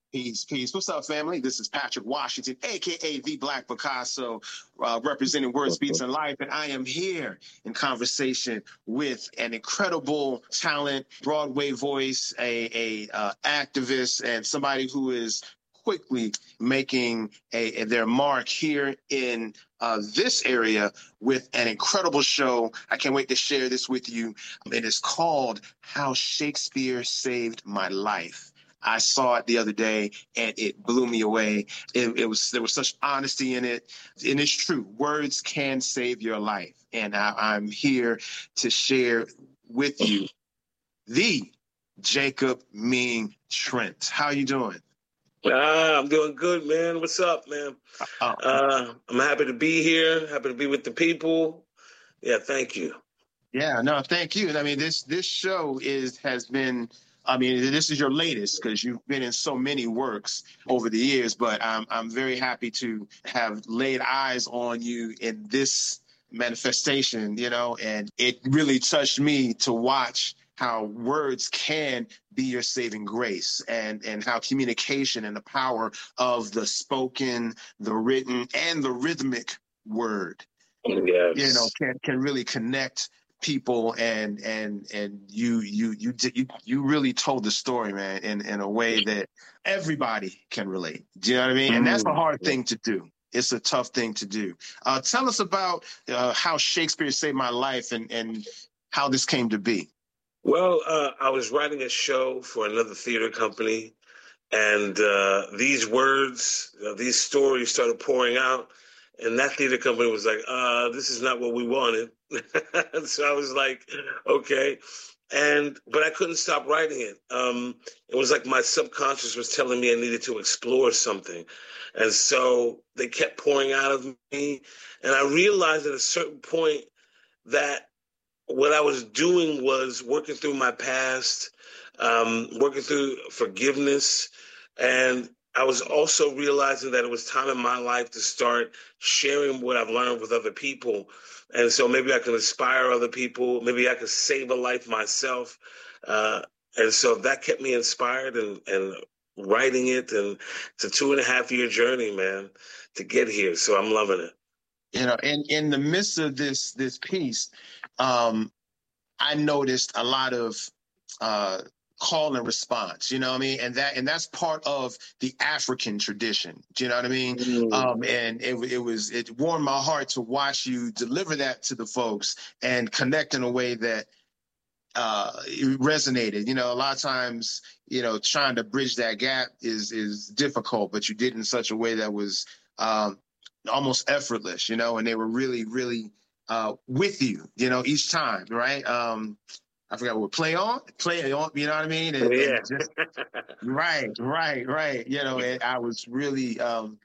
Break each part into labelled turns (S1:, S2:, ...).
S1: Peace, peace. What's up, family? This is Patrick Washington, aka the Black Picasso, representing Words, Beats, and Life, and I am here in conversation with an incredible talent, Broadway voice, a activist, and somebody who is quickly making their mark here in this area with an incredible show. I can't wait to share this with you. It is called How Shakespeare Saved My Life. I saw it the other day and it blew me away. There was such honesty in it. And it's true. Words can save your life. And I'm here to share with you the Jacob Ming Trent. How you doing?
S2: I'm doing good, man. What's up, man? I'm happy to be here. Happy to be with the people. Yeah, thank you.
S1: Yeah, no, thank you. I mean, this show has been. I mean, this is your latest because you've been in so many works over the years, but I'm very happy to have laid eyes on you in this manifestation, and it really touched me to watch how words can be your saving grace and how communication and the power of the spoken, the written, and the rhythmic word,
S2: yes.
S1: Can really connect people and you really told the story, man, in a way that everybody can relate. Do you know what I mean? And that's a hard thing to do. It's a tough thing to do. Tell us about how Shakespeare saved my life and how this came to be.
S2: Well, I was writing a show for another theater company, and these words, these stories started pouring out. And that theater company was like, this is not what we wanted. So I was like, okay. But I couldn't stop writing it. It was like my subconscious was telling me I needed to explore something. And so they kept pouring out of me. And I realized at a certain point that what I was doing was working through my past, working through forgiveness, and I was also realizing that it was time in my life to start sharing what I've learned with other people. And so maybe I can inspire other people. Maybe I could save a life myself. And so that kept me inspired and writing it. And it's a 2.5-year journey, man, to get here. So I'm loving it.
S1: And in the midst of this piece, I noticed a lot of call and response, you know what I mean? And that's part of the African tradition. Do you know what I mean? And it warmed my heart to watch you deliver that to the folks and connect in a way that it resonated. A lot of times, trying to bridge that gap is difficult, but you did in such a way that was almost effortless, and they were really, really with you, each time, right? I forgot what play on, you know what I mean? And right. And I was really,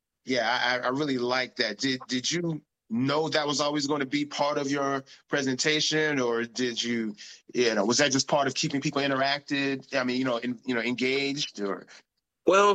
S1: I really liked that. Did you know that was always going to be part of your presentation, or did you, was that just part of keeping people interacted? I mean, engaged, or?
S2: Well,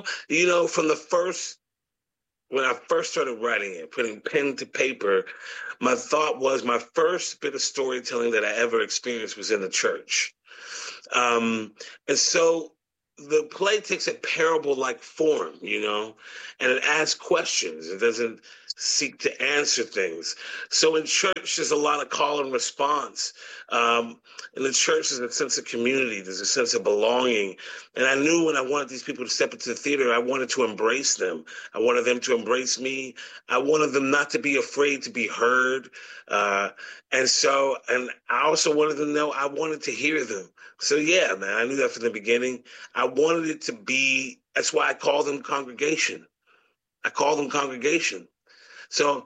S2: when I first started writing it, putting pen to paper, my thought was my first bit of storytelling that I ever experienced was in the church. And so the play takes a parable-like form, and it asks questions. It doesn't seek to answer things. So in church, there's a lot of call and response. In the church, there's a sense of community. There's a sense of belonging. And I knew when I wanted these people to step into the theater, I wanted to embrace them. I wanted them to embrace me. I wanted them not to be afraid to be heard. And I also wanted them to know I wanted to hear them. So yeah, man, I knew that from the beginning. I wanted it to be, that's why I call them congregation. So,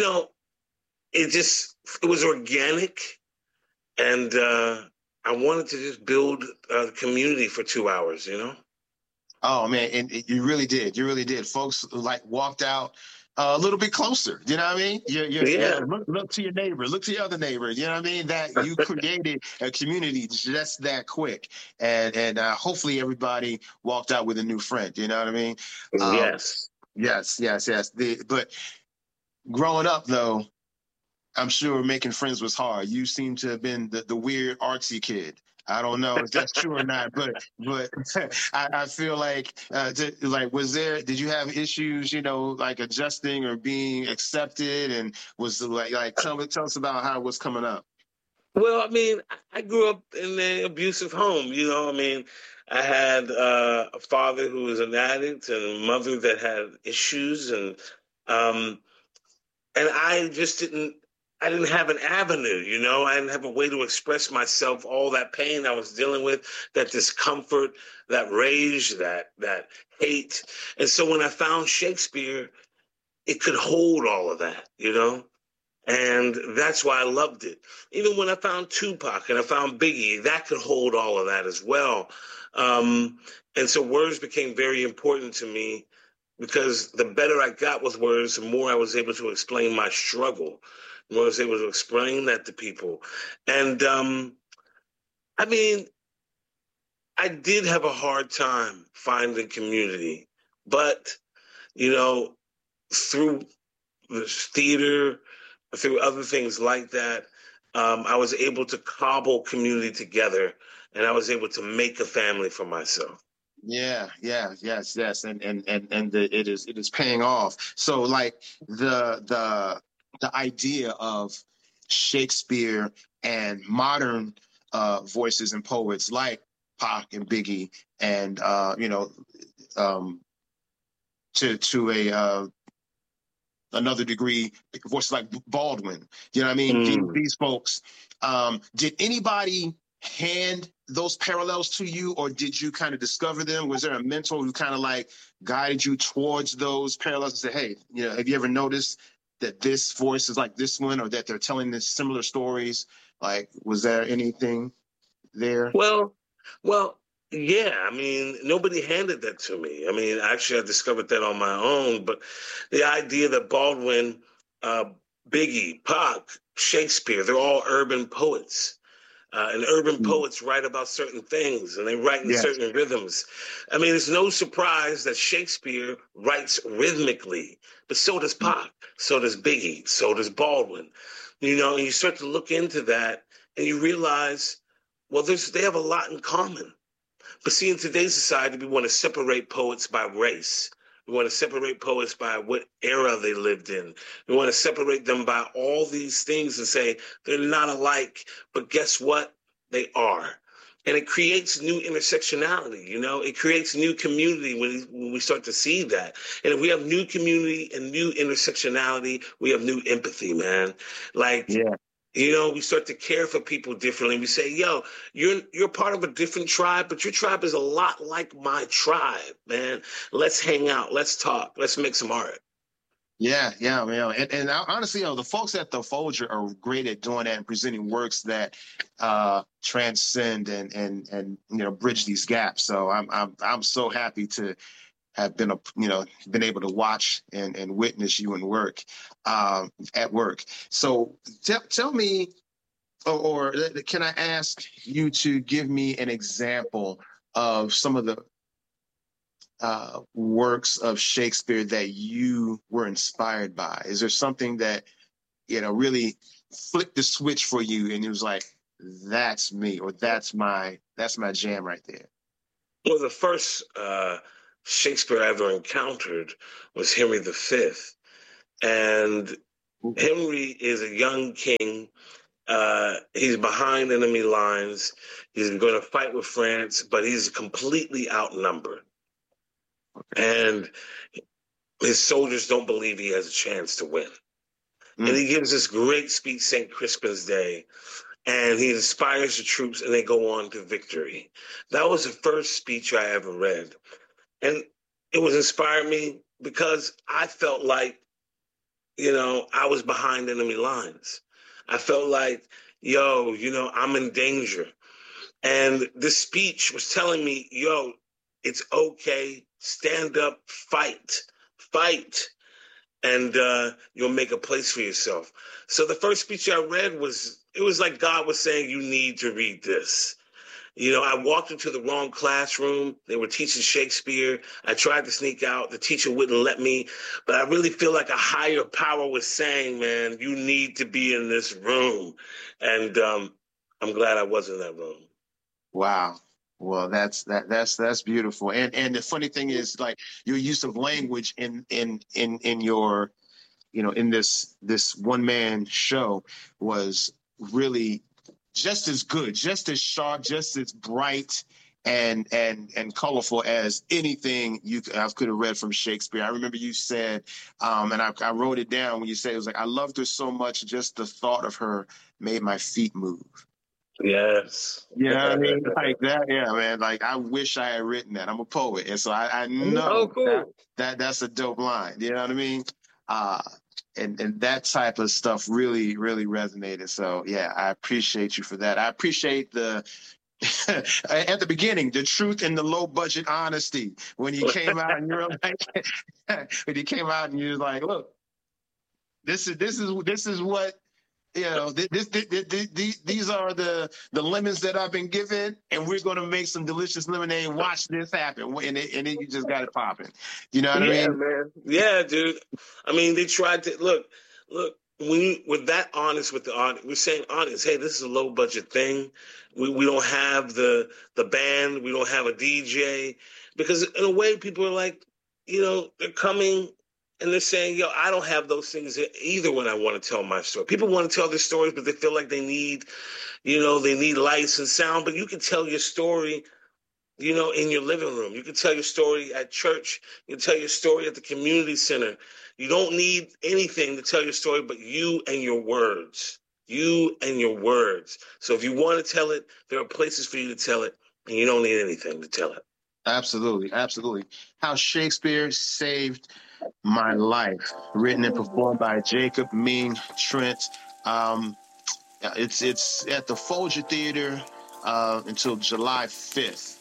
S2: it was organic, and I wanted to just build a community for 2 hours,
S1: Oh, man, and you really did. You really did. Folks, walked out a little bit closer. You know what I mean? Look to your neighbor. Look to your other neighbor. You know what I mean? That you created a community just that quick. And hopefully everybody walked out with a new friend. You know what I mean?
S2: Yes.
S1: Yes. But growing up, though, I'm sure making friends was hard. You seem to have been the weird artsy kid. I don't know if that's true or not, but I feel like did you have issues, like adjusting or being accepted, and was like tell us about how it was coming up.
S2: Well, I mean, I grew up in an abusive home. I mean, I had a father who was an addict and a mother that had issues, um, and I just didn't. I didn't have an avenue, I didn't have a way to express myself, all that pain I was dealing with, that discomfort, that rage, that hate. And so when I found Shakespeare, it could hold all of that. And that's why I loved it. Even when I found Tupac and I found Biggie, that could hold all of that as well. And so words became very important to me, because the better I got with words, the more I was able to explain my struggle. The more I was able to explain that to people. And I mean, I did have a hard time finding community, but, through the theater, through other things like that, I was able to cobble community together, and I was able to make a family for myself.
S1: Yeah, yes, and it is paying off. So like the idea of Shakespeare and modern voices and poets like Pac and Biggie, and to a another degree, voices like Baldwin. You know what I mean? These folks. Did anybody hand those parallels to you, or did you kind of discover them? Was there a mentor who kind of like guided you towards those parallels and said, hey, have you ever noticed that this voice is like this one, or that they're telling this similar stories? Like, was there anything there?
S2: Well, yeah. I mean, nobody handed that to me. I mean, actually, I discovered that on my own. But the idea that Baldwin, Biggie, Pac, Shakespeare, they're all urban poets. And urban poets write about certain things, and they write in certain rhythms. I mean, it's no surprise that Shakespeare writes rhythmically, but so does Pac, so does Biggie, so does Baldwin. And you start to look into that, and you realize, well, they have a lot in common. But see, in today's society, we want to separate poets by race. We want to separate poets by what era they lived in. We want to separate them by all these things and say they're not alike. But guess what? They are. And it creates new intersectionality, It creates new community when we start to see that. And if we have new community and new intersectionality, we have new empathy, man. We start to care for people differently. We say, yo, you're part of a different tribe, but your tribe is a lot like my tribe, man. Let's hang out. Let's talk. Let's make some art.
S1: Yeah. And honestly, the folks at the Folger are great at doing that and presenting works that transcend and bridge these gaps. So I'm so happy to have been able to watch and witness you at work. So tell me, or can I ask you to give me an example of some of the works of Shakespeare that you were inspired by? Is there something that really flipped the switch for you, and it was like, that's me, or that's my jam right there?
S2: Well, the first Shakespeare I ever encountered was Henry V. And Henry is a young king. He's behind enemy lines. He's going to fight with France, but he's completely outnumbered. And his soldiers don't believe he has a chance to win. And he gives this great speech, St. Crispin's Day, and he inspires the troops, and they go on to victory. That was the first speech I ever read. And it was inspired me because I felt like, I was behind enemy lines. I felt like, I'm in danger. And this speech was telling me, it's okay. Stand up, fight, and you'll make a place for yourself. So the first speech I read it was like God was saying, you need to read this. I walked into the wrong classroom. They were teaching Shakespeare. I tried to sneak out. The teacher wouldn't let me. But I really feel like a higher power was saying, man, you need to be in this room. And I'm glad I was in that room.
S1: Wow. Well, that's beautiful. And the funny thing is, like, your use of language in your, in this one man show was really just as good, just as sharp, just as bright and colorful as anything I could have read from Shakespeare. I remember you said, and I wrote it down when you said, it was like, I loved her so much, just the thought of her made my feet move.
S2: Yes.
S1: Yeah, I mean, like that. Yeah, man. Like, I wish I had written that. I'm a poet, and so I
S2: Oh,
S1: know
S2: cool.
S1: that's a dope line. You know what I mean? Uh, and that type of stuff really, really resonated. So yeah, I appreciate you for that. I appreciate the at the beginning, the truth and the low budget honesty when you came out and you're like, when you came out and you're like, look, this is what. These are the lemons that I've been given, and we're going to make some delicious lemonade. Watch this happen, and then you just got it popping. You know what I mean?
S2: Man. Yeah, dude. I mean, they tried to look. When we're that honest with the audience, we're saying audience, hey, this is a low budget thing. We don't have the band, we don't have a DJ, because in a way, people are like, they're coming. And they're saying, yo, I don't have those things either when I want to tell my story. People want to tell their stories, but they feel like they need lights and sound. But you can tell your story, in your living room. You can tell your story at church. You can tell your story at the community center. You don't need anything to tell your story but you and your words. You and your words. So if you want to tell it, there are places for you to tell it, and you don't need anything to tell it.
S1: Absolutely. Absolutely. How Shakespeare Saved My Life, written and performed by Jacob Ming Trent. It's at the Folger Theater until July 5th.